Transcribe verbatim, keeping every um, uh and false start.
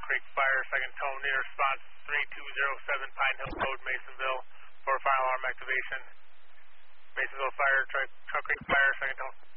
Creek Fire, second tone, near response three two zero seven Pine Hill Road, Masonville, for fire alarm activation. Masonville Fire, Trail Creek Fire, second tone.